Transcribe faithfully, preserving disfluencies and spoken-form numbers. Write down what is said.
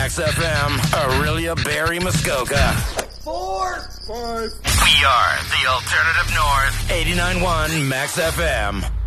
Max F M, Aurelia, Barry, Muskoka. Four. Five. We are the Alternative North, eighty-nine point one Max F M.